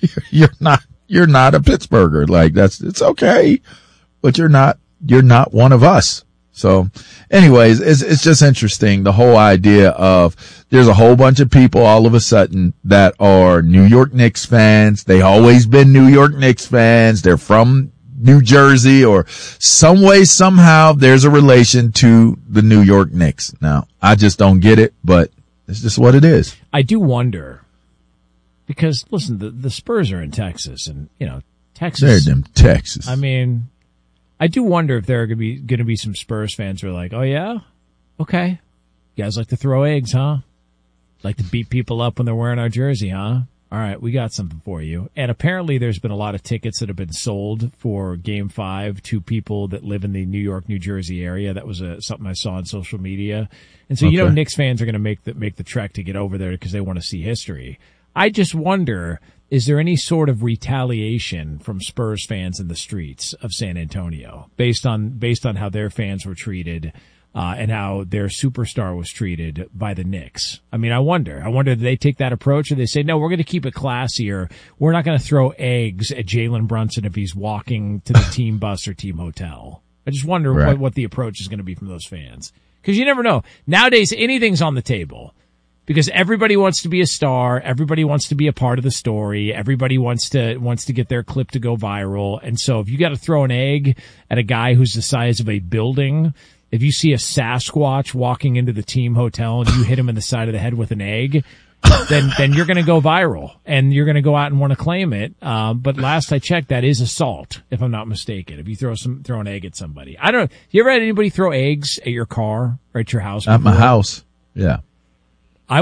you're not a Pittsburgher. Like it's okay, but you're not one of us. So anyways, it's just interesting. The whole idea of there's a whole bunch of people all of a sudden that are New York Knicks fans. They always been New York Knicks fans. They're from New Jersey or some way, somehow there's a relation to the New York Knicks. Now, I just don't get it, but it's just what it is. I do wonder because listen, the Spurs are in Texas and, Texas. They're in Texas. I mean, I do wonder if there are going to be some Spurs fans who are like, oh, yeah? Okay. You guys like to throw eggs, huh? Like to beat people up when they're wearing our jersey, huh? All right, we got something for you. And apparently there's been a lot of tickets that have been sold for Game 5 to people that live in the New York, New Jersey area. That was something I saw on social media. And so, Knicks fans are going to make the trek to get over there because they want to see history. I just wonder, is there any sort of retaliation from Spurs fans in the streets of San Antonio based on how their fans were treated and how their superstar was treated by the Knicks? I mean, I wonder do they take that approach or they say, no, we're going to keep it classier. We're not going to throw eggs at Jalen Brunson if he's walking to the team bus or team hotel. I just wonder what the approach is going to be from those fans. Because you never know. Nowadays, anything's on the table. Because everybody wants to be a star, everybody wants to be a part of the story, everybody wants to get their clip to go viral. And so if you got to throw an egg at a guy who's the size of a building, if you see a Sasquatch walking into the team hotel and you hit him in the side of the head with an egg, then you're going to go viral and you're going to go out and want to claim it. But last I checked, that is assault, if I'm not mistaken. If you throw an egg at somebody, I don't know. You ever had anybody throw eggs at your car or at your house? At my house, yeah. I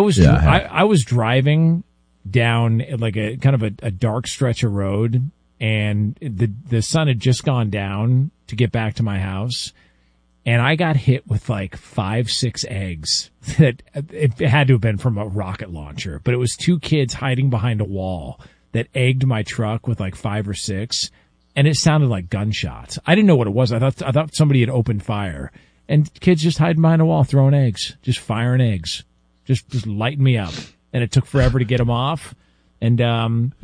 was driving down like a kind of a dark stretch of road, and the sun had just gone down to get back to my house, and I got hit with like 5-6 eggs that it had to have been from a rocket launcher, but it was 2 kids hiding behind a wall that egged my truck with like 5 or 6, and it sounded like gunshots. I didn't know what it was. I thought somebody had opened fire, and kids just hiding behind a wall throwing eggs, just firing eggs. Just lighten me up, and it took forever to get them off. And now I'm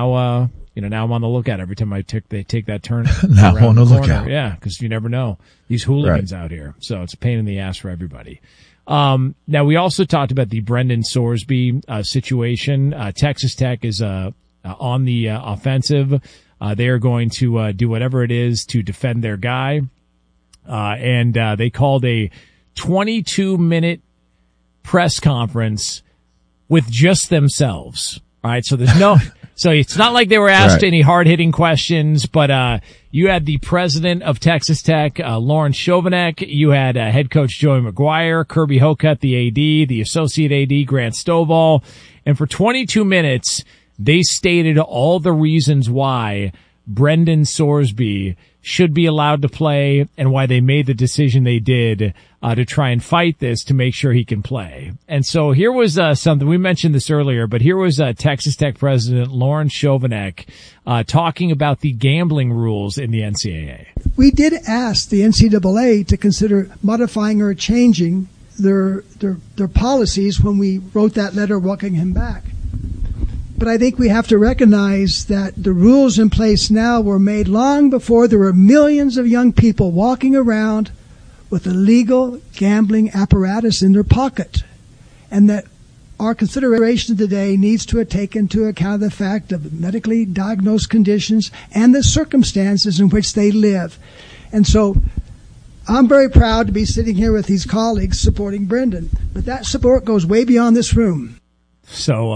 on the lookout every time they take that turn. Now on the lookout, yeah, because you never know these hooligans out here. So it's a pain in the ass for everybody. Now we also talked about the Brendan Sorsby situation. Texas Tech is on the offensive. They are going to do whatever it is to defend their guy, and they called a 22-minute press conference with just themselves. All right. So so it's not like they were asked any hard hitting questions, but, you had the president of Texas Tech, Lauren Chovanec. You had, head coach Joey McGuire, Kirby Hocutt, the AD, the associate AD, Grant Stovall. And for 22 minutes, they stated all the reasons why Brendan Sorsby should be allowed to play and why they made the decision they did to try and fight this to make sure he can play. And so here was something, we mentioned this earlier, but here was Texas Tech president Lauren Chovanec talking about the gambling rules in the NCAA. We did ask the NCAA to consider modifying or changing their policies when we wrote that letter welcoming him back. But I think we have to recognize that the rules in place now were made long before there were millions of young people walking around with a legal gambling apparatus in their pocket. And that our consideration today needs to take into account the fact of medically diagnosed conditions and the circumstances in which they live. And so I'm very proud to be sitting here with these colleagues supporting Brendan. But that support goes way beyond this room. So,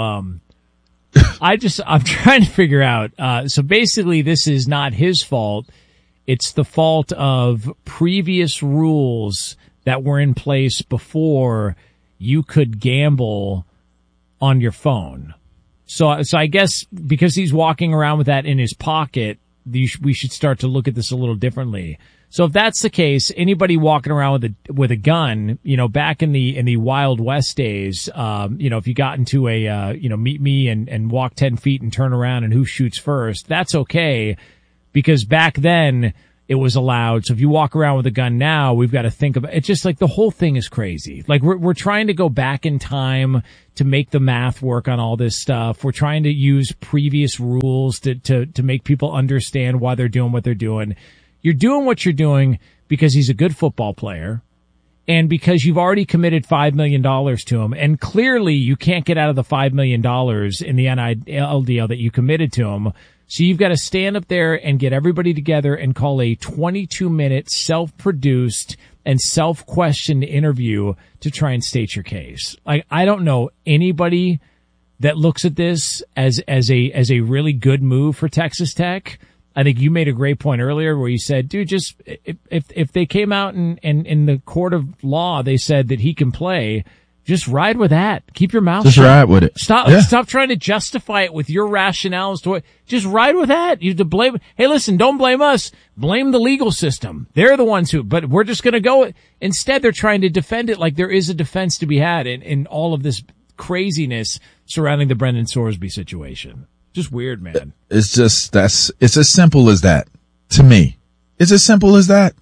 I'm trying to figure out, so basically this is not his fault. It's the fault of previous rules that were in place before you could gamble on your phone. So I guess because he's walking around with that in his pocket, we should start to look at this a little differently. So if that's the case, anybody walking around with a gun, back in the Wild West days, if you got into a, meet me and walk 10 feet and turn around and who shoots first, that's okay. Because back then it was allowed. So if you walk around with a gun now, we've got to think about it's just like the whole thing is crazy. Like we're trying to go back in time to make the math work on all this stuff. We're trying to use previous rules to make people understand why they're doing what they're doing. You're doing what you're doing because he's a good football player and because you've already committed $5 million to him. And clearly you can't get out of the $5 million in the NIL deal that you committed to him. So you've got to stand up there and get everybody together and call a 22-minute self-produced and self-questioned interview to try and state your case. Like, I don't know anybody that looks at this as a really good move for Texas Tech. I think you made a great point earlier where you said, dude, just if they came out and in the court of law, they said that he can play, just ride with that. Keep your mouth shut. Just ride with it. Stop trying to justify it with your rationales to it. Just ride with that. You have to blame. Hey, listen, don't blame us. Blame the legal system. They're the ones but we're just going to go. Instead, they're trying to defend it like there is a defense to be had in all of this craziness surrounding the Brendan Sorsby situation. Just weird, man. It's as simple as that to me. It's as simple as that.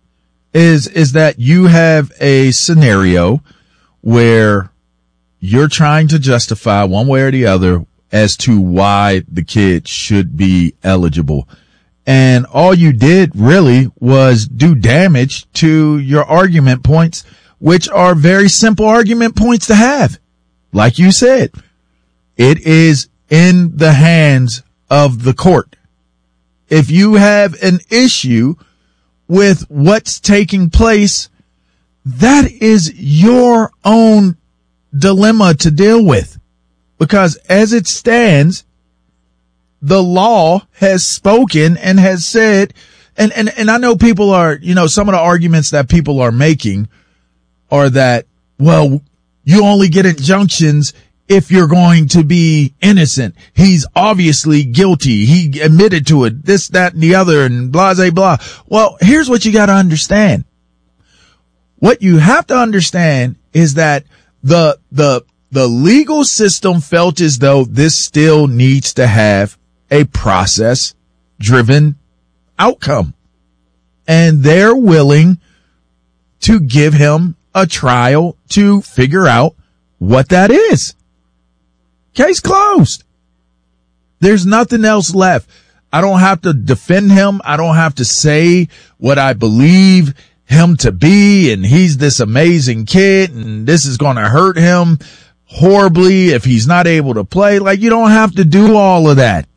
Is that you have a scenario where you're trying to justify one way or the other as to why the kid should be eligible. And all you did really was do damage to your argument points, which are very simple argument points to have. Like you said, it is in the hands of the court. If you have an issue with what's taking place, that is your own dilemma to deal with, because as it stands, the law has spoken and has said, and I know people are, some of the arguments that people are making are that, well, you only get injunctions if you're going to be innocent. He's obviously guilty. He admitted to it, this, that, and the other, and blah, blah, blah. Well, here's what you got to understand. What you have to understand is that the legal system felt as though this still needs to have a process-driven outcome. And they're willing to give him a trial to figure out what that is. Case closed. There's nothing else left. I don't have to defend him. I don't have to say what I believe him to be, and he's this amazing kid, and this is going to hurt him horribly if he's not able to play. Like, you don't have to do all of that.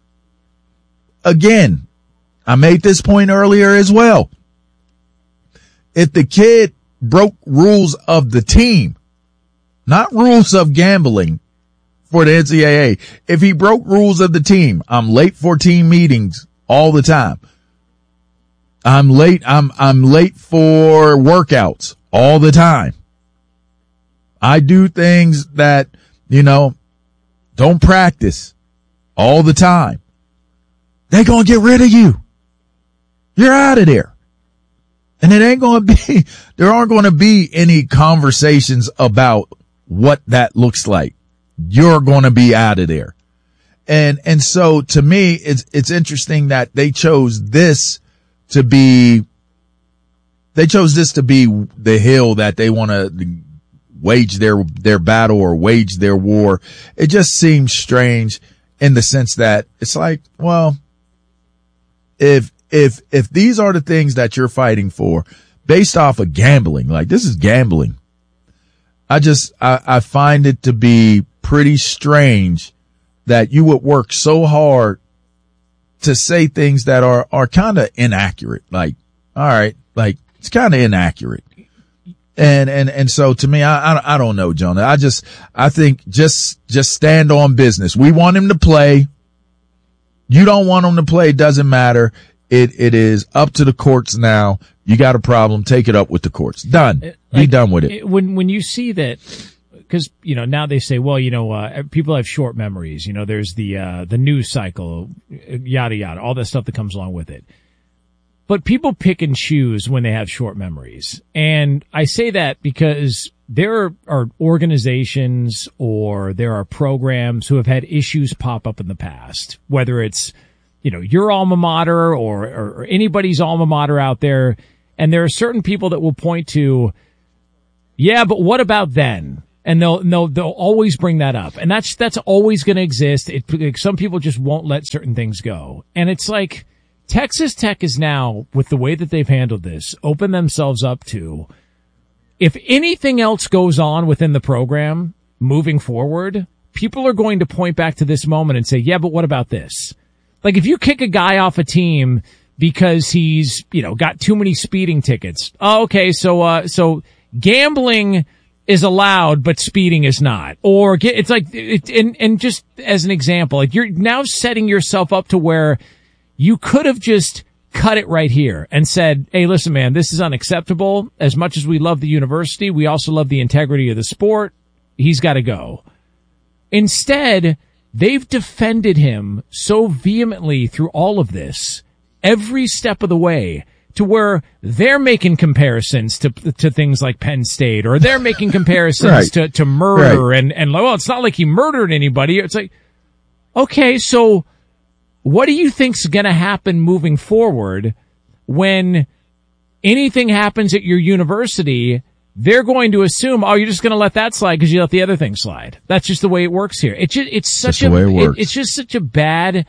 Again, I made this point earlier as well. If the kid broke rules of the team, not rules of gambling for the NCAA, if he broke rules of the team, I'm late for team meetings all the time. I'm late for workouts all the time. I do things that, don't practice all the time. They're going to get rid of you. You're out of there. And there aren't going to be any conversations about what that looks like. You're going to be out of there. And so to me, it's interesting that they chose this to be the hill that they want to wage their battle or wage their war. It just seems strange in the sense that it's like, well, if these are the things that you're fighting for based off of gambling, like this is gambling. I find it to be pretty strange that you would work so hard to say things that are kind of inaccurate. Like, all right, like it's kind of inaccurate. And so to me, I don't know, Jonah. I think just stand on business. We want him to play. You don't want him to play. Doesn't matter. It is up to the courts now. You got a problem. Take it up with the courts. Done. Be done with it. When you see that, because, now they say, well, people have short memories. There's the news cycle, yada, yada, all that stuff that comes along with it. But people pick and choose when they have short memories. And I say that because there are organizations or there are programs who have had issues pop up in the past, whether it's your alma mater or anybody's alma mater out there. And there are certain people that will point to, yeah, but what about then? And they'll always bring that up. And that's always going to exist. Some people just won't let certain things go. And it's like Texas Tech is now, with the way that they've handled this, opened themselves up to, if anything else goes on within the program moving forward, people are going to point back to this moment and say, yeah, but what about this? Like if you kick a guy off a team because he's, got too many speeding tickets. Oh, okay. So gambling is allowed, but speeding is not. Or it's like, and just as an example, like you're now setting yourself up to where you could have just cut it right here and said, hey, listen, man, this is unacceptable. As much as we love the university, we also love the integrity of the sport. He's got to go. Instead, they've defended him so vehemently through all of this, every step of the way, to where they're making comparisons to things like Penn State, or they're making comparisons right. to murder right. and well, it's not like he murdered anybody. It's like, okay, so what do you think's going to happen moving forward when anything happens at your university? They're going to assume, oh, you're just going to let that slide because you let the other thing slide. That's just the way it works here. It's just such a bad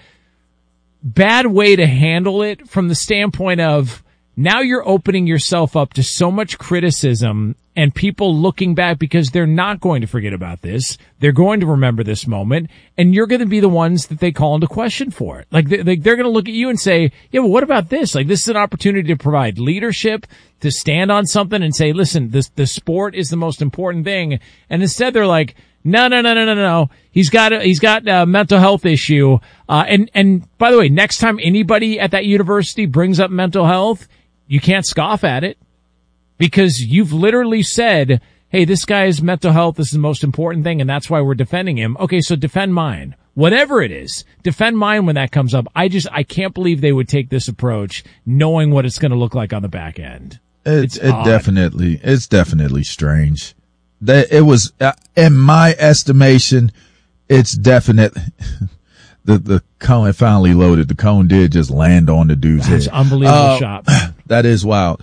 way to handle it from the standpoint of now you're opening yourself up to so much criticism and people looking back, because they're not going to forget about this. They're going to remember this moment, and you're going to be the ones that they call into question for it. Like they're going to look at you and say, yeah, well, what about this? Like this is an opportunity to provide leadership, to stand on something and say, listen, the sport is the most important thing. And instead they're like, no. He's got a mental health issue. And by the way, next time anybody at that university brings up mental health, you can't scoff at it, because you've literally said, hey, this guy's mental health is the most important thing, and that's why we're defending him. Okay, so defend mine. Whatever it is, defend mine when that comes up. I can't believe they would take this approach knowing what it's going to look like on the back end. It's definitely strange. It was, in my estimation, it's definite. The cone finally loaded. The cone did just land on the dude's head. That's an unbelievable shot. That is wild.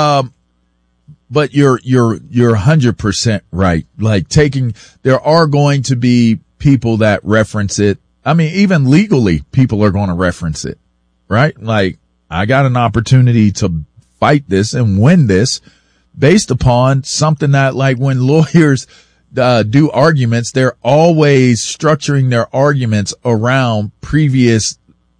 But you're 100% right. Like there are going to be people that reference it. I mean, even legally, people are going to reference it, right? Like, I got an opportunity to fight this and win this based upon something that, like, when lawyers do arguments, they're always structuring their arguments around previous,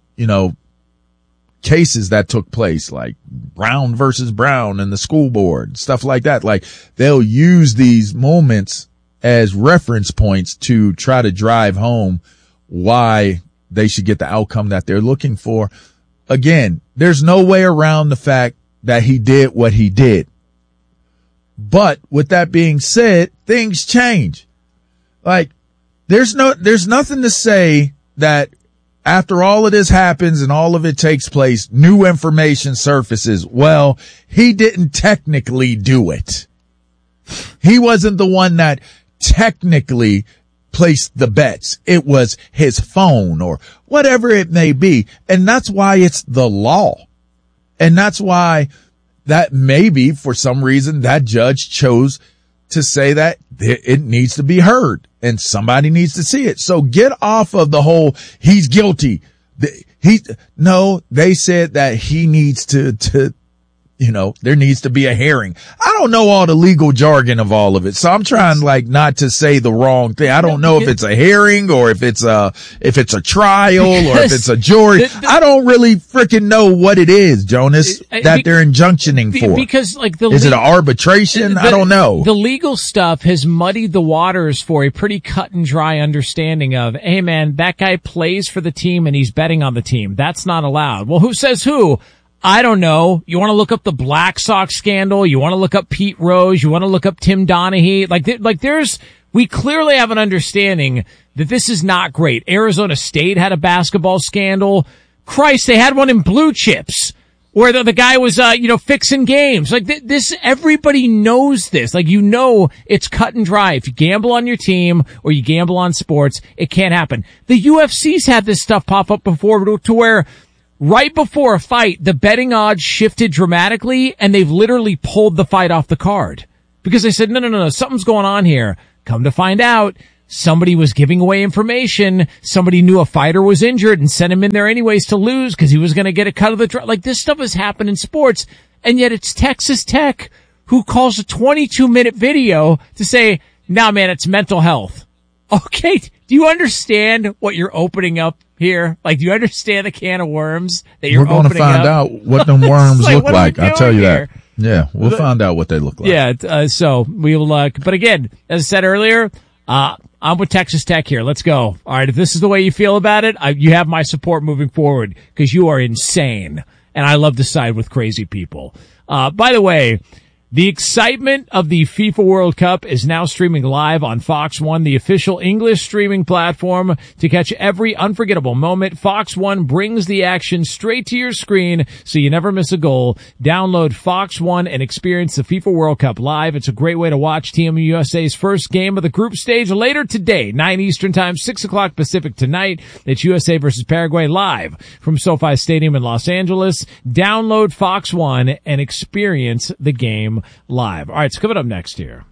cases that took place, like Brown versus Brown and the school board, stuff like that. Like, they'll use these moments as reference points to try to drive home why they should get the outcome that they're looking for. Again, there's no way around the fact that he did what he did. But with that being said, things change. Like, there's nothing to say that after all of this happens and all of it takes place, new information surfaces. Well, he didn't technically do it. He wasn't the one that technically placed the bets. It was his phone or whatever it may be. And that's why it's the law. And that's why that maybe for some reason that judge chose to say that it needs to be heard and somebody needs to see it. So get off of the whole, he's guilty. They said that he needs to there needs to be a hearing. I don't know all the legal jargon of all of it. So I'm trying not to say the wrong thing. I don't know if it's a hearing or if it's a trial or if it's a jury. I don't really freaking know what it is, Jonas, that they're injunctioning for. Because is it an arbitration? I don't know. The legal stuff has muddied the waters for a pretty cut and dry understanding of, hey man, that guy plays for the team and he's betting on the team. That's not allowed. Well, who says who? I don't know. You want to look up the Black Sox scandal? You want to look up Pete Rose? You want to look up Tim Donaghy? We clearly have an understanding that this is not great. Arizona State had a basketball scandal. Christ, they had one in Blue Chips. Where the guy was, fixing games. Like this, everybody knows this. Like, it's cut and dry. If you gamble on your team or you gamble on sports, it can't happen. The UFC's had this stuff pop up before to where right before a fight, the betting odds shifted dramatically and they've literally pulled the fight off the card. Because they said, no, something's going on here. Come to find out, somebody was giving away information. Somebody knew a fighter was injured and sent him in there anyways to lose because he was going to get a cut of the draw. Like, this stuff has happened in sports, and yet it's Texas Tech who calls a 22-minute video to say, nah, man, it's mental health. Okay, do you understand what you're opening up here? Like, do you understand the can of worms that you're opening up? We're going to find out what them worms look like. I'll tell you here? that. Yeah, we'll find out what they look like. Yeah, so we will, but again, as I said earlier, I'm with Texas Tech here. Let's go. All right, if this is the way you feel about it, you have my support moving forward because you are insane, and I love to side with crazy people. By the way, the excitement of the FIFA World Cup is now streaming live on Fox One, the official English streaming platform. To catch every unforgettable moment, Fox One brings the action straight to your screen so you never miss a goal. Download Fox One and experience the FIFA World Cup live. It's a great way to watch Team USA's first game of the group stage later today, 9 Eastern Time, 6 o'clock Pacific tonight. It's USA versus Paraguay live from SoFi Stadium in Los Angeles. Download Fox One and experience the game live. All right, so coming up next here,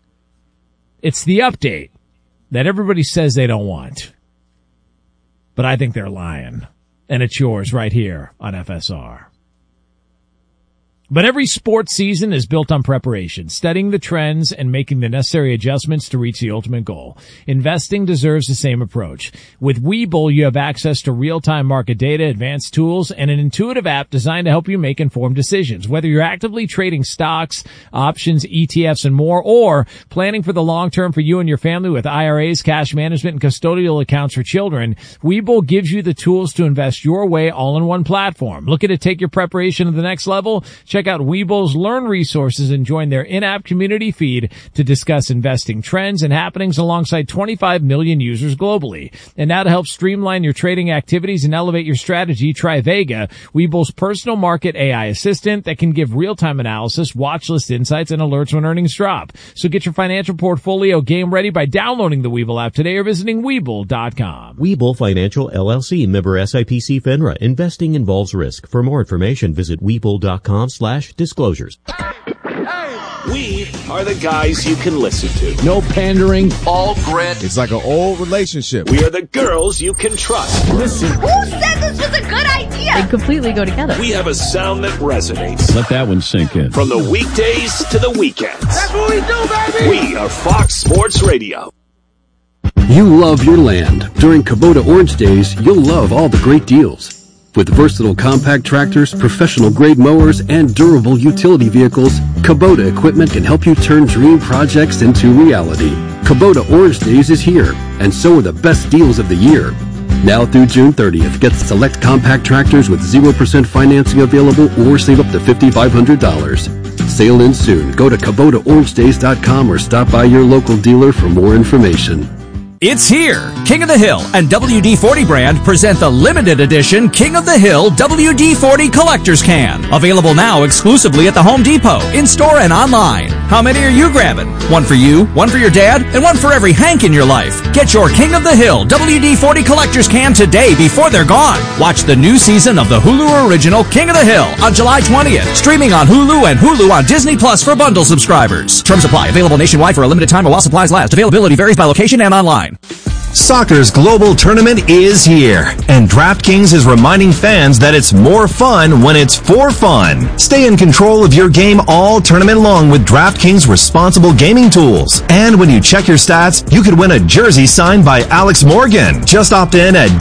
it's the update that everybody says they don't want, but I think they're lying, and it's yours right here on FSR. But every sports season is built on preparation, studying the trends and making the necessary adjustments to reach the ultimate goal. Investing deserves the same approach. With Webull, you have access to real-time market data, advanced tools, and an intuitive app designed to help you make informed decisions. Whether you're actively trading stocks, options, ETFs, and more, or planning for the long term for you and your family with IRAs, cash management, and custodial accounts for children, Webull gives you the tools to invest your way all in one platform. Looking to take your preparation to the next level? Check out Webull's Learn resources and join their in-app community feed to discuss investing trends and happenings alongside 25 million users globally. And now to help streamline your trading activities and elevate your strategy, try Vega, Webull's personal market AI assistant that can give real-time analysis, watch list insights, and alerts when earnings drop. So get your financial portfolio game ready by downloading the Webull app today or visiting Webull.com. Webull Financial LLC, member SIPC FINRA. Investing involves risk. For more information, visit Webull.com/disclosures. We are the guys you can listen to. No pandering. All grit. It's like an old relationship. We are the girls you can trust. Listen. Who said this was a good idea? They completely go together. We have a sound that resonates. Let that one sink in. From the weekdays to the weekends. That's what we do, baby! We are Fox Sports Radio. You love your land. During Kubota Orange Days, you'll love all the great deals. With versatile compact tractors, professional-grade mowers, and durable utility vehicles, Kubota equipment can help you turn dream projects into reality. Kubota Orange Days is here, and so are the best deals of the year. Now through June 30th, get select compact tractors with 0% financing available or save up to $5,500. Sale ends soon. Go to KubotaOrangeDays.com or stop by your local dealer for more information. It's here! King of the Hill and WD-40 brand present the limited edition King of the Hill WD-40 Collector's Can. Available now exclusively at the Home Depot, in-store and online. How many are you grabbing? One for you, one for your dad, and one for every Hank in your life. Get your King of the Hill WD-40 Collector's Can today before they're gone. Watch the new season of the Hulu original King of the Hill on July 20th. Streaming on Hulu and Hulu on Disney Plus for bundle subscribers. Terms apply. Available nationwide for a limited time or while supplies last. Availability varies by location and online. Soccer's global tournament is here, and DraftKings is reminding fans that it's more fun when it's for fun. Stay in control of your game all tournament long with DraftKings responsible gaming tools. And when you check your stats, you could win a jersey signed by Alex Morgan. Just opt in at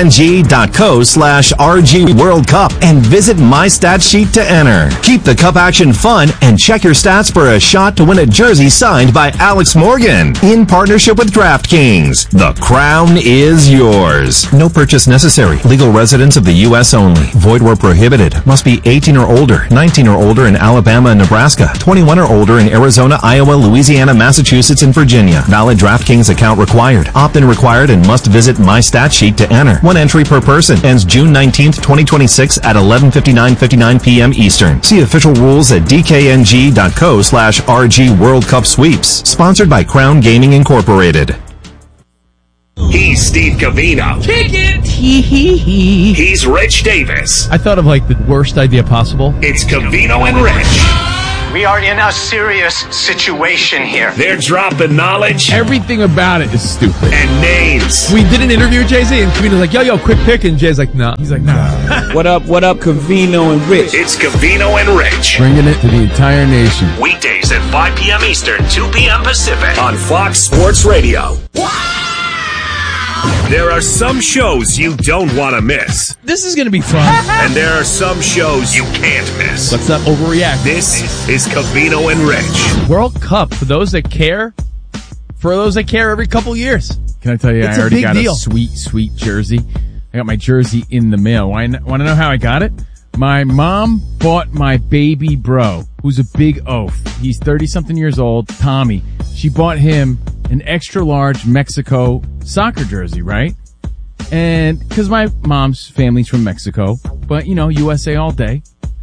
dkng.co/RG World Cup and visit My Stat Sheet to enter. Keep the cup action fun and check your stats for a shot to win a jersey signed by Alex Morgan in partnership with DraftKings, the Crown is yours. No purchase necessary. Legal residents of the U.S. only. Void where prohibited. Must be 18 or older, 19 or older in Alabama and Nebraska, 21 or older in Arizona, Iowa, Louisiana, Massachusetts, and Virginia. Valid DraftKings account required. Opt-in required and must visit MyStatSheet to enter. One entry per person. Ends June 19th, 2026 at 11:59 p.m. Eastern. See official rules at dkng.co/RG World Cup Sweeps. Sponsored by Crown Gaming Incorporated. He's Steve Covino. Kick it! He's Rich Davis. I thought of like the worst idea possible. It's Covino and Rich. We are in a serious situation here. They're dropping knowledge. Everything about it is stupid. And names. We did an interview with Jay-Z, and Covino's like, yo, quick pick, and Jay's like, nah. He's like, nah. What up, Covino and Rich? It's Covino and Rich. Bringing it to the entire nation. Weekdays at 5 p.m. Eastern, 2 p.m. Pacific on Fox Sports Radio. There are some shows you don't want to miss. This is going to be fun. And there are some shows you can't miss. Let's not overreact. This is Covino and Rich. World Cup, for those that care every couple years. Can I tell you, It's I a already big got deal. a sweet jersey. I got my jersey in the mail. Want to know how I got it? My mom bought my baby bro, who's a big oaf. He's 30-something years old, Tommy. She bought him an extra large Mexico soccer jersey, right? And because my mom's family's from Mexico, but USA all day.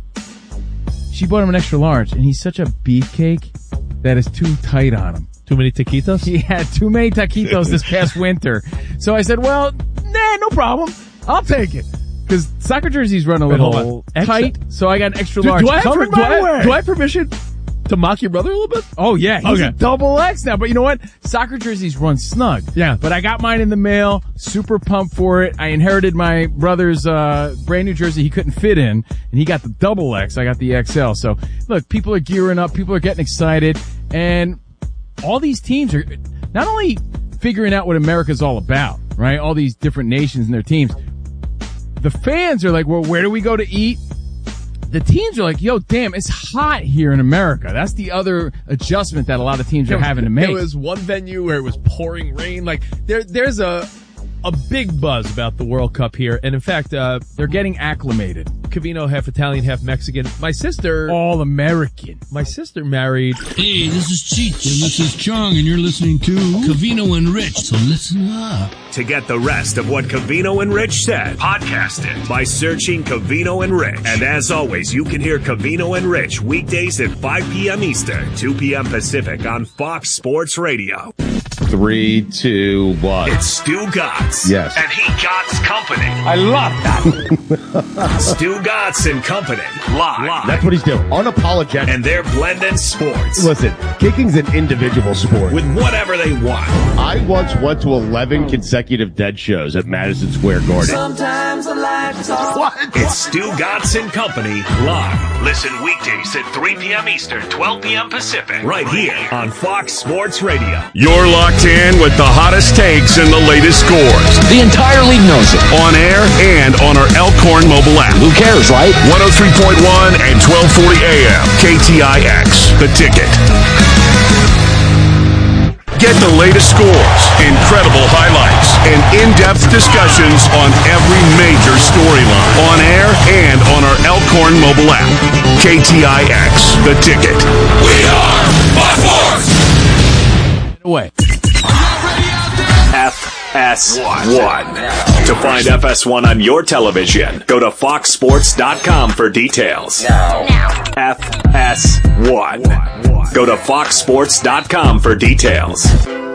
She bought him an extra large, and he's such a beefcake that is too tight on him. Too many taquitos? He had too many taquitos this past winter. So I said, well, no problem. I'll take it. Because soccer jerseys run a little tight, so I got an extra large. Do I Do have permission to mock your brother a little bit? Oh, yeah. He's a double X now. But you know what? Soccer jerseys run snug. Yeah. But I got mine in the mail. Super pumped for it. I inherited my brother's brand new jersey he couldn't fit in, and he got the double X. I got the XL. So, look, people are gearing up. People are getting excited. And all these teams are not only figuring out what America's all about, right? All these different nations and their teams. The fans are like, well, where do we go to eat? The teams are like, yo, damn, it's hot here in America. That's the other adjustment that a lot of teams are having to make. There was one venue where it was pouring rain. Like, there's a big buzz about the World Cup here. And in fact, they're getting acclimated. Covino, half Italian, half Mexican. My sister... All American. My sister married... Hey, this is Cheech, and this is Chong, and you're listening to Covino and Rich, so listen up. To get the rest of what Covino and Rich said, podcast it by searching Covino and Rich. And as always, you can hear Covino and Rich weekdays at 5 p.m. Eastern, 2 p.m. Pacific on Fox Sports Radio. 3, 2, 1. It's Stu Gatz. Yes. And he Gatz Company. I love that. Stu Gatz and Company. Live. That's what he's doing. Unapologetic. And they're blending sports. Listen, kicking's an individual sport. With whatever they want. I once went to 11 consecutive dead shows at Madison Square Garden. Sometimes the lights off. What? It's Stu Gatz and Company live. Listen weekdays at 3 p.m. Eastern, 12 p.m. Pacific. Right here on Fox Sports Radio. You're locked in with the hottest takes and the latest scores. The entire league knows it. On air and on our Elkhorn mobile app. Who cares, right? 103.1 and 1240 AM. KTIX. The Ticket. Get the latest scores, incredible highlights, and in-depth discussions on every major storyline. On air and on our Elkhorn mobile app. KTIX. The Ticket. We are Fox Sports. Away. FS1. To find FS1 on your television, go to foxsports.com for details. Now. FS1. Go to foxsports.com for details.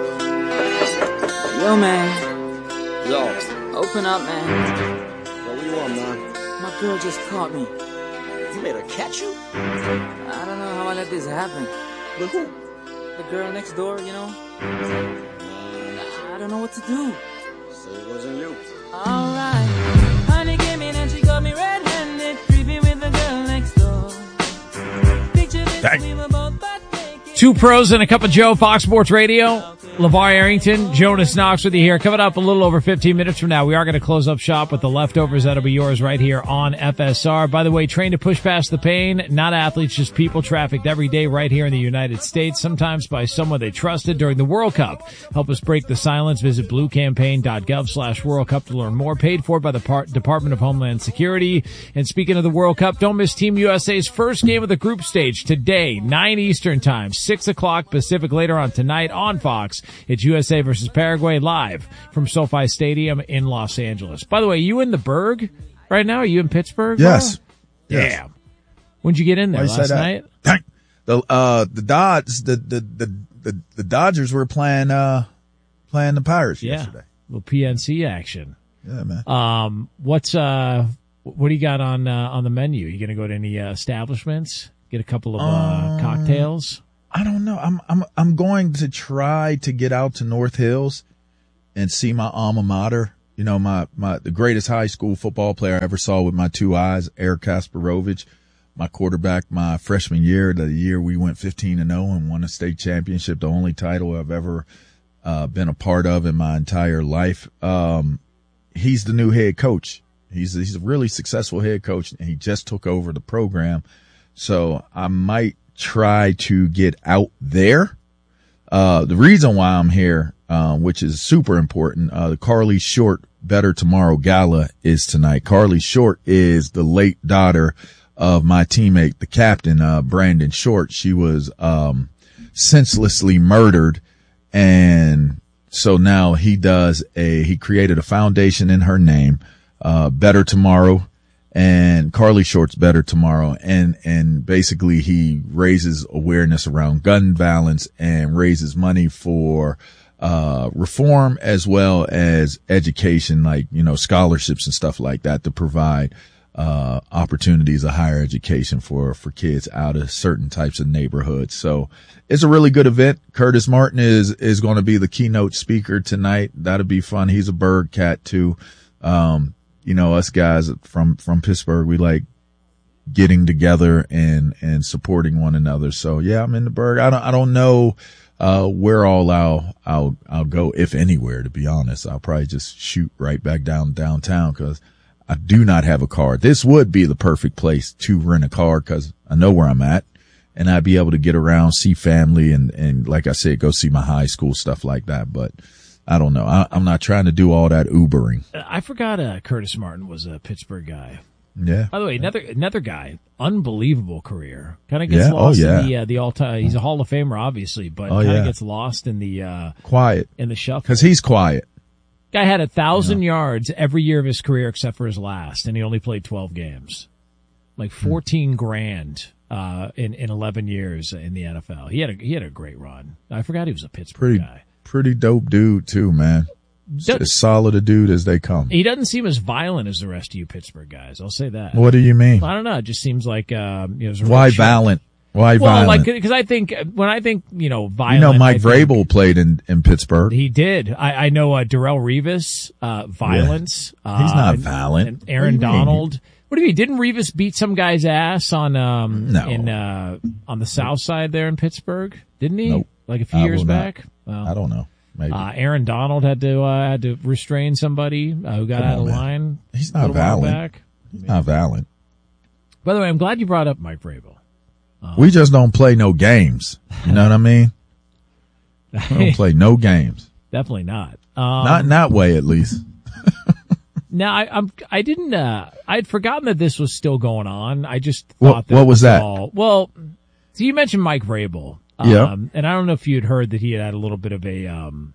Yo, man. Yo. Open up, man. Yo, what you want, man? My girl just caught me. You made her catch you? I don't know how I let this happen. With who? The girl next door, you know? I don't know what to do. So it wasn't you. Alright. Honey came in and she got me red-handed, creepy with the girl next door. Picture this, we were both butt naked. Two pros and a cup of Joe, Fox Sports Radio. LeVar Arrington, Jonas Knox with you here. Coming up a little over 15 minutes from now, we are going to close up shop with the leftovers that'll be yours right here on FSR. By the way, trained to push past the pain, not athletes, just people trafficked every day right here in the United States, sometimes by someone they trusted during the World Cup. Help us break the silence. Visit bluecampaign.gov/World Cup to learn more. Paid for by the Department of Homeland Security. And speaking of the World Cup, don't miss Team USA's first game of the group stage today, 9 Eastern time, 6 o'clock Pacific later on tonight on Fox. It's USA versus Paraguay live from SoFi Stadium in Los Angeles. By the way, you in the Berg right now? Are you in Pittsburgh? Yes. Damn. Yes. When'd you get in there? Last night? The Dodgers were playing the Pirates yesterday. Little PNC action. Yeah, man. What do you got on the menu? You gonna go to any establishments? Get a couple of cocktails? I don't know. I'm going to try to get out to North Hills and see my alma mater. You know, the greatest high school football player I ever saw with my two eyes, Eric Kasparovich, my quarterback, my freshman year, the year we went 15-0 and won a state championship, the only title I've ever been a part of in my entire life. He's the new head coach. He's a really successful head coach, and he just took over the program. So I might try to get out there. The reason why I'm here, which is super important, the Carly Short Better Tomorrow Gala is tonight. Carly Short is the late daughter of my teammate, the captain, Brandon Short. She was senselessly murdered, and so now he created a foundation in her name, Better Tomorrow, and Carly Short's Better Tomorrow. And basically he raises awareness around gun violence and raises money for, reform as well as education, like, you know, scholarships and stuff like that to provide, opportunities of higher education for kids out of certain types of neighborhoods. So it's a really good event. Curtis Martin is going to be the keynote speaker tonight. That'll be fun. He's a Berg cat too. You know, us guys from Pittsburgh, we like getting together and supporting one another. So yeah, I'm in the Berg. I don't know, where all I'll go, if anywhere, to be honest. I'll probably just shoot right back downtown because I do not have a car. This would be the perfect place to rent a car because I know where I'm at and I'd be able to get around, see family and like I said, go see my high school, stuff like that. But I don't know. I'm not trying to do all that Ubering. I forgot Curtis Martin was a Pittsburgh guy. Yeah. By the way, another guy, unbelievable career. Kind of gets lost in the all-time. He's a Hall of Famer, obviously, but kind of gets lost in the quiet in the shuffle because he's quiet. Guy had 1,000 yards every year of his career except for his last, and he only played 12 games. Like 14 grand in 11 years in the NFL. He had a great run. I forgot he was a Pittsburgh guy. Pretty dope dude too, man. As solid a dude as they come. He doesn't seem as violent as the rest of you Pittsburgh guys. I'll say that. What do you mean? I don't know. It just seems like why violent? Why well, violent? Like because I think when I think violent. You know, Mike Vrabel played in Pittsburgh. He did. I know Darrelle Revis, violence. Yeah. He's not violent. And Aaron Donald. What do you mean? Didn't Revis beat some guy's ass on on the south side there in Pittsburgh? Didn't he? Nope. Like a few years back? Well, I don't know. Maybe. Aaron Donald had to restrain somebody who got out of line. He's not violent. He's not violent. By the way, I'm glad you brought up Mike Vrabel. We just don't play no games. You know what I mean? We don't play no games. Definitely not. Not in that way, at least. Now, I didn't. I'd forgotten that this was still going on. I just thought that what was that? Well, so you mentioned Mike Vrabel. Yeah. And I don't know if you had heard that he had a little bit of a, an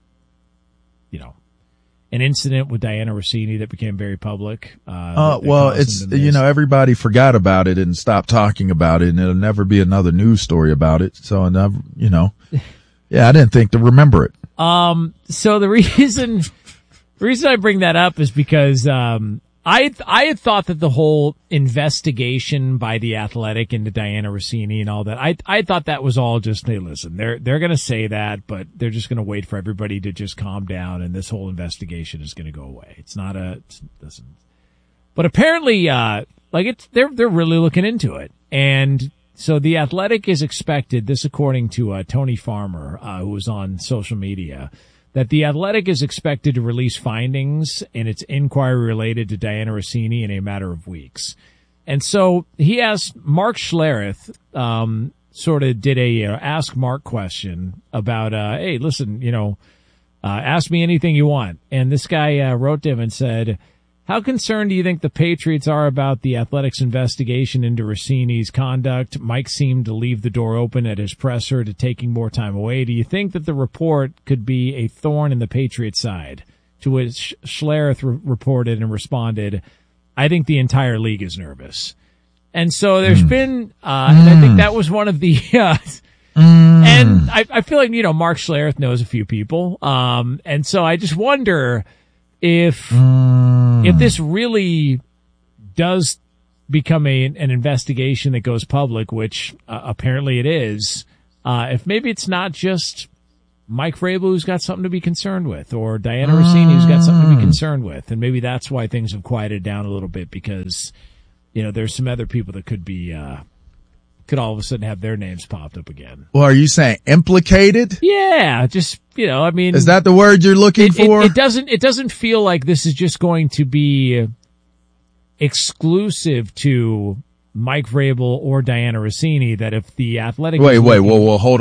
incident with Diana Rossini that became very public. Well, it's, everybody forgot about it and stopped talking about it, and it'll never be another news story about it. So, I didn't think to remember it. So the reason I bring that up is because, I had thought that the whole investigation by The Athletic into Diana Rossini and all that, I thought that was all just, hey, listen, they're going to say that, but they're just going to wait for everybody to just calm down and this whole investigation is going to go away. It's not listen. But apparently, they're really looking into it. And So the Athletic is expected, this according to Tony Farmer, who was on social media, that the Athletic is expected to release findings in its inquiry related to Diana Rossini in a matter of weeks. And so he asked Mark Schlereth, sort of did a Ask Mark question about, hey, listen, ask me anything you want. And this guy wrote to him and said, how concerned do you think the Patriots are about the Athletics investigation into Rossini's conduct? Mike seemed to leave the door open at his presser to taking more time away. Do you think that the report could be a thorn in the Patriots' side? To which Schlereth reported and responded, I think the entire league is nervous. And so there's been, and I think that was one of the, and I feel like, Mark Schlereth knows a few people. And so I just wonder if this really does become an investigation that goes public, which apparently it is, if maybe it's not just Mike Vrabel who's got something to be concerned with, or Diana Rossini who's got something to be concerned with. And maybe that's why things have quieted down a little bit, because, there's some other people that could be, could all of a sudden have their names popped up again. Well, are you saying implicated? Yeah, just, is that the word you're looking for? It doesn't feel like this is just going to be exclusive to Mike Vrabel or Diana Rossini, that if the Athletic... Whoa, hold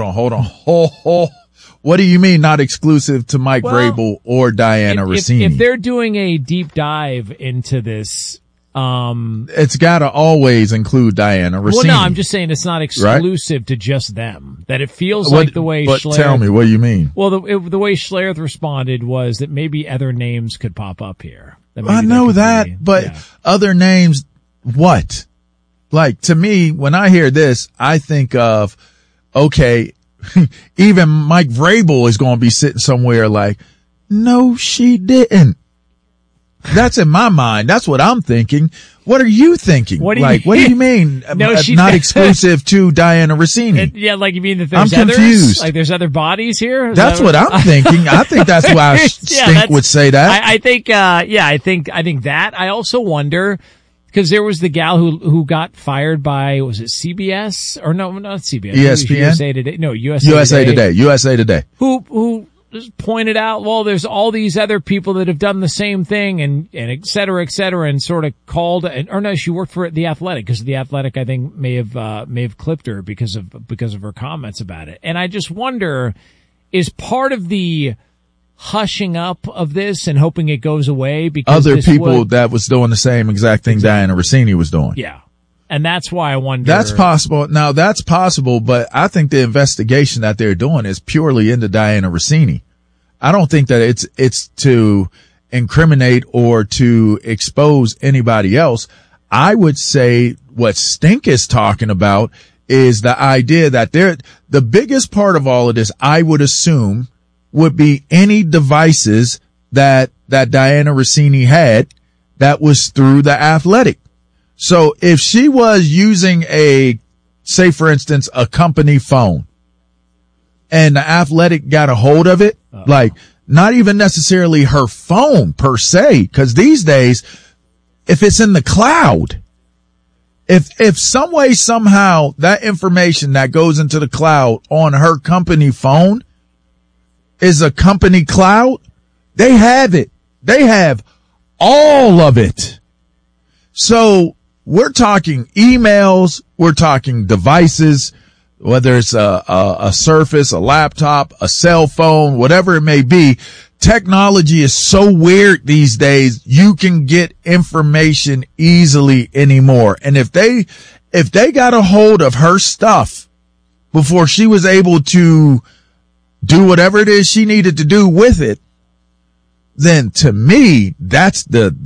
on. What do you mean not exclusive to Mike Vrabel or Diana Rossini? If they're doing a deep dive into this... it's gotta always include Diana Rossini. Well, no, I'm just saying it's not exclusive to just them. That it feels like the way Schlereth... Tell me, what do you mean? Well, the way Schlereth responded was that maybe other names could pop up here. I know that, but other names, what? Like, to me, when I hear this, I think of, okay, even Mike Vrabel is going to be sitting somewhere like, no, she didn't. That's in my mind. That's what I'm thinking. What are you thinking? What do you mean? No, she's not exclusive to Diana Rossini. Like you mean that there's I'm confused. Like there's other bodies here? That's what I'm thinking. I think that's why Stink would say that. I think that. I also wonder, because there was the gal who got fired by, was it CBS? Or no, not CBS. ESPN? USA Today. No, USA Today. Who just pointed out, well, there's all these other people that have done the same thing and et cetera, and sort of called, or no, she worked for The Athletic, because The Athletic, I think, may have clipped her because of her comments about it. And I just wonder, is part of the hushing up of this and hoping it goes away because other people that was doing the same exact thing Diana Rossini was doing? Yeah. And that's why I wonder. That's possible. Now, that's possible, but I think the investigation that they're doing is purely into Diana Rossini. I don't think that it's to incriminate or to expose anybody else. I would say what Stink is talking about is the idea that the biggest part of all of this, I would assume, would be any devices that Diana Rossini had that was through The Athletic. So if she was using say for instance, a company phone, and The Athletic got a hold of it, like not even necessarily her phone per se, because these days, if it's in the cloud, if some way, somehow that information that goes into the cloud on her company phone is a company cloud, they have it. They have all of it. So we're talking emails, we're talking devices, whether it's a Surface, a laptop, a cell phone, whatever it may be. Technology is so weird these days, you can get information easily anymore. And if they got a hold of her stuff before she was able to do whatever it is she needed to do with it, then to me, that's the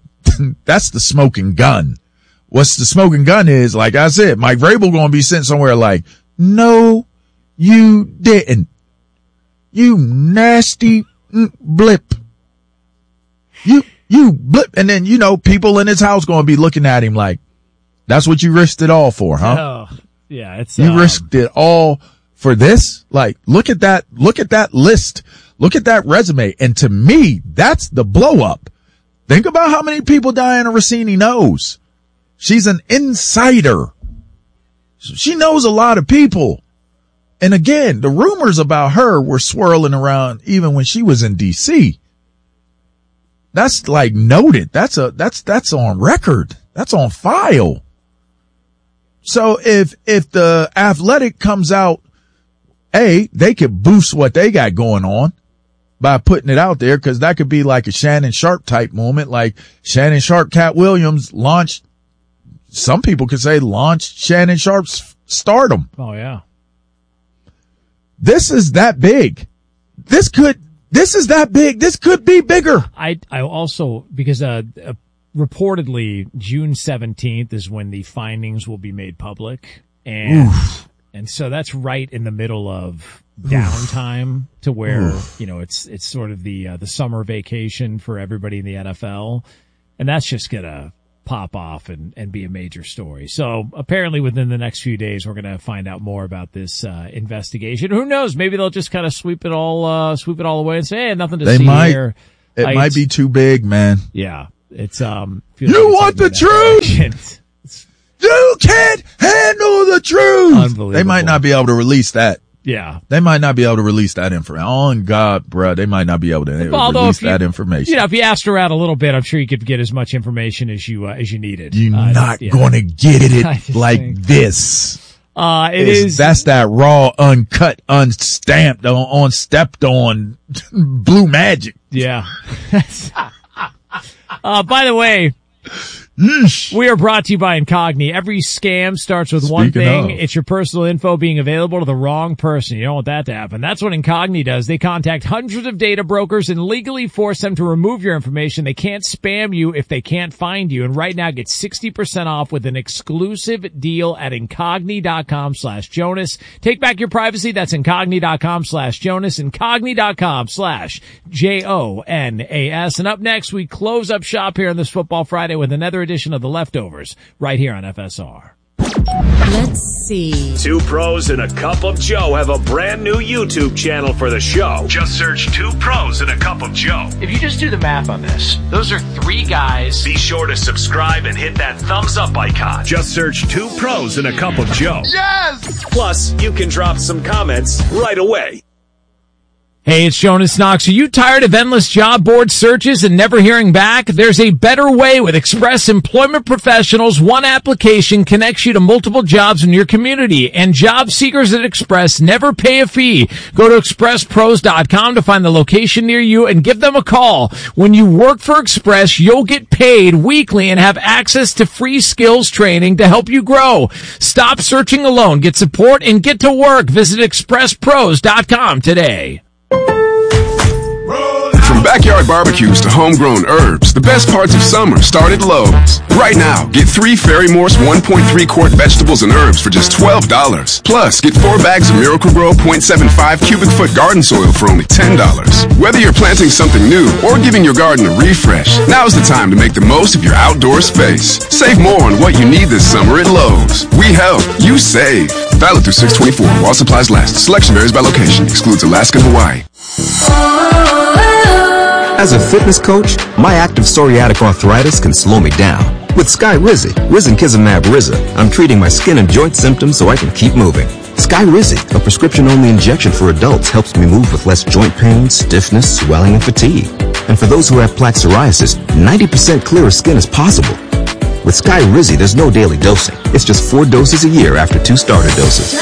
smoking gun. What's the smoking gun is, like I said, Mike Vrabel going to be sitting somewhere like, no, you didn't. You nasty blip. You blip. And then, people in his house going to be looking at him like, that's what you risked it all for, huh? Oh, yeah. You risked it all for this? Like, look at that list. Look at that resume. And to me, that's the blow up. Think about how many people Diana Rossini knows. She's an insider. She knows a lot of people. And again, the rumors about her were swirling around even when she was in DC. That's like noted. That's on record. That's on file. So if the Athletic comes out, they could boost what they got going on by putting it out there, because that could be like a Shannon Sharp type moment, like Shannon Sharp, Cat Williams launched, some people could say launched Shannon Sharp's stardom. Oh, yeah. This is that big. This is that big. This could be bigger. I also, because reportedly June 17th is when the findings will be made public. And so that's right in the middle of downtime to where, it's sort of the summer vacation for everybody in the NFL. And that's just going to pop off and be a major story. So apparently within the next few days, we're going to find out more about this investigation. Who knows? Maybe they'll just kind of sweep it all away and say, hey, nothing to see here. It might be too big, man. Yeah. It's, you want the truth? You can't handle the truth. Unbelievable. They might not be able to release that. Yeah. They might not be able to release that information. On God, bro, they might not be able to release that information. If you asked around a little bit, I'm sure you could get as much information as you needed. You're not going to get it like this. That's that raw, uncut, unstamped, unstepped on blue magic. Yeah. By the way, we are brought to you by Incogni. Every scam starts with one thing. It's your personal info being available to the wrong person. You don't want that to happen. That's what Incogni does. They contact hundreds of data brokers and legally force them to remove your information. They can't spam you if they can't find you. And right now, get 60% off with an exclusive deal at Incogni.com/Jonas. Take back your privacy. That's Incogni.com/Jonas. Incogni.com/JONAS. And up next, we close up shop here on this Football Friday with another edition of The Leftovers right here on FSR. Let's see. Two pros and a cup of Joe have a brand new YouTube channel for the show. Just search Two Pros and a Cup of Joe. If you just do the math on this, those are three guys. Be sure to subscribe and hit that thumbs up icon. Just search Two Pros and a Cup of Joe. Yes! Plus, you can drop some comments right away. Hey, it's Jonas Knox. Are you tired of endless job board searches and never hearing back? There's a better way with Express Employment Professionals. One application connects you to multiple jobs in your community, and job seekers at Express never pay a fee. Go to expresspros.com to find the location near you and give them a call. When you work for Express, you'll get paid weekly and have access to free skills training to help you grow. Stop searching alone. Get support and get to work. Visit expresspros.com today. From backyard barbecues to homegrown herbs, the best parts of summer start at Lowe's. Right now, get 3 Fairy Morse 1.3 quart vegetables and herbs for just $12. Plus, get 4 bags of Miracle-Gro 0.75 cubic foot garden soil for only $10. Whether you're planting something new or giving your garden a refresh, now's the time to make the most of your outdoor space. Save more on what you need this summer at Lowe's. We help, you save. Valid through 6/24 while supplies last. Selection varies by location. Excludes Alaska and Hawaii. As a fitness coach, my active psoriatic arthritis can slow me down. With Skyrizi, Risankizumab Riza, I'm treating my skin and joint symptoms so I can keep moving. Skyrizi, a prescription-only injection for adults, helps me move with less joint pain, stiffness, swelling, and fatigue. And for those who have plaque psoriasis, 90% clearer skin is possible. With Skyrizi, there's no daily dosing. It's just 4 doses a year after 2 starter doses.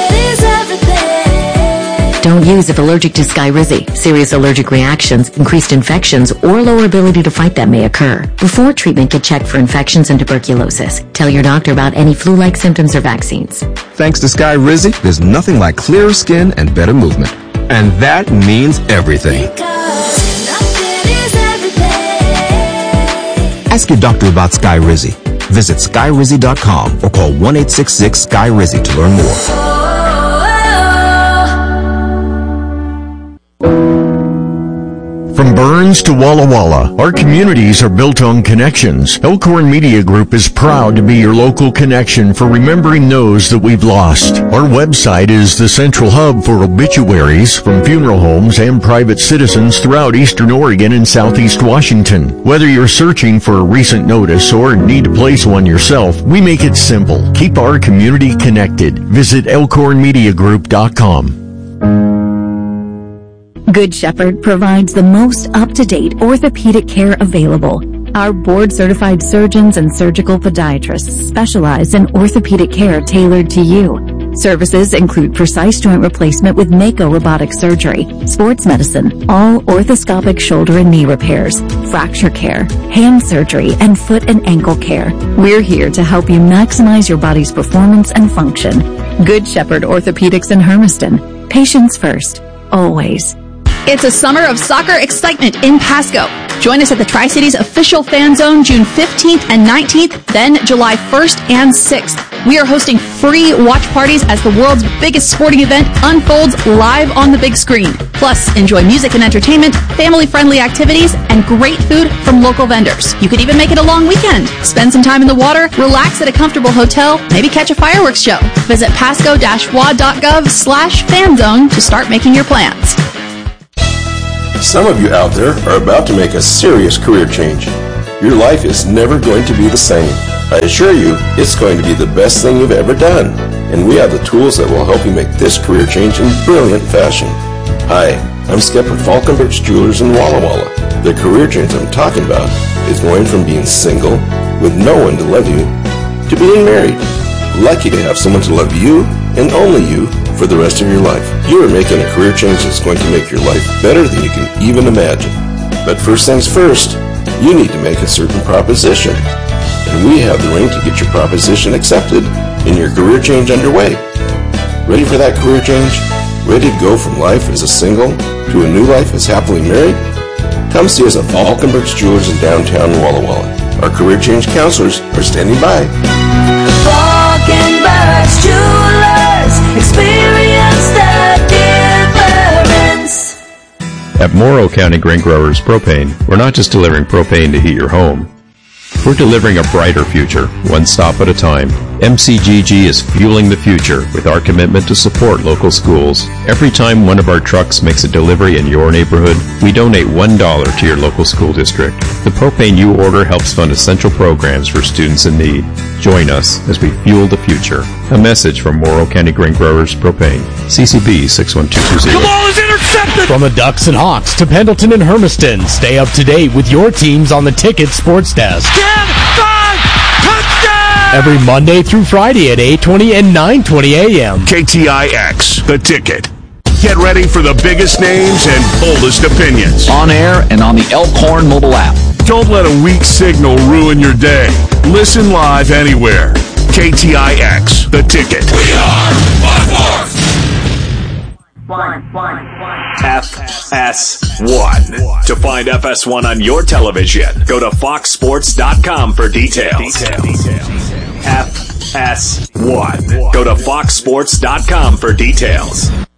Don't use if allergic to Skyrizi. Serious allergic reactions, increased infections, or lower ability to fight them may occur. Before treatment, get checked for infections and tuberculosis. Tell your doctor about any flu-like symptoms or vaccines. Thanks to Skyrizi, there's nothing like clearer skin and better movement. And that means everything. Ask your doctor about Skyrizi. Visit Skyrizi.com or call 1-866-SKY-RIZI to learn more. From Burns to Walla Walla, our communities are built on connections. Elkhorn Media Group is proud to be your local connection for remembering those that we've lost. Our website is the central hub for obituaries from funeral homes and private citizens throughout Eastern Oregon and Southeast Washington. Whether you're searching for a recent notice or need to place one yourself, we make it simple. Keep our community connected. Visit elkhornmediagroup.com. Good Shepherd provides the most up-to-date orthopedic care available. Our board-certified surgeons and surgical podiatrists specialize in orthopedic care tailored to you. Services include precise joint replacement with Mako robotic surgery, sports medicine, all orthoscopic shoulder and knee repairs, fracture care, hand surgery, and foot and ankle care. We're here to help you maximize your body's performance and function. Good Shepherd Orthopedics in Hermiston. Patients first. Always. It's a summer of soccer excitement in Pasco. Join us at the Tri-Cities official fan zone June 15th and 19th, then July 1st and 6th. We are hosting free watch parties as the world's biggest sporting event unfolds live on the big screen. Plus, enjoy music and entertainment, family-friendly activities, and great food from local vendors. You could even make it a long weekend. Spend some time in the water, relax at a comfortable hotel, maybe catch a fireworks show. Visit pasco-wa.gov/fanzone to start making your plans. Some of you out there are about to make a serious career change. Your life is never going to be the same. I assure you, it's going to be the best thing you've ever done. And we have the tools that will help you make this career change in brilliant fashion. Hi, I'm Skip from Falkenberg's Jewelers in Walla Walla. The career change I'm talking about is going from being single, with no one to love you, to being married. Lucky to have someone to love you, and only you, for the rest of your life. You are making a career change that's going to make your life better than you can even imagine. But first things first, you need to make a certain proposition. And we have the ring to get your proposition accepted and your career change underway. Ready for that career change? Ready to go from life as a single to a new life as happily married? Come see us at Falkenberg's Jewelers in downtown Walla Walla. Our career change counselors are standing by. Falkenberg's Jewelers, experience the difference. At Morrow County Grain Growers Propane, we're not just delivering propane to heat your home. We're delivering a brighter future, one stop at a time. MCGG is fueling the future with our commitment to support local schools. Every time one of our trucks makes a delivery in your neighborhood, we donate $1 to your local school district. The propane you order helps fund essential programs for students in need. Join us as we fuel the future. A message from Morrow County Grain Growers Propane. CCB 61220. The ball is intercepted! From the Ducks and Hawks to Pendleton and Hermiston, stay up to date with your teams on the Ticket Sports Desk. 10, 5, touchdown! Every Monday through Friday at 8:20 and 9:20 a.m. KTIX, The Ticket. Get ready for the biggest names and boldest opinions. On air and on the Elkhorn mobile app. Don't let a weak signal ruin your day. Listen live anywhere. KTIX, The Ticket. We are FS1. To find FS1 on your television, go to foxsports.com for details. FS1. Go to foxsports.com for details.